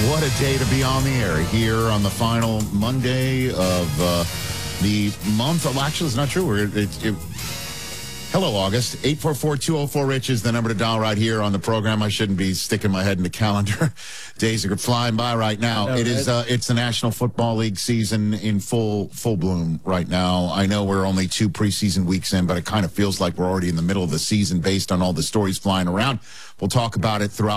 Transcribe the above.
What a day to be on the air here on the final Monday of the month. Oh, actually, it's not true. Hello, August. 844-204-RICH is the number to dial right here on the program. I shouldn't be sticking my head in the calendar. Days are flying by right now. It's the National Football League season in full bloom right now. I know we're only 2 preseason weeks in, but it kind of feels like we're already in the middle of the season based on all the stories flying around. We'll talk about it throughout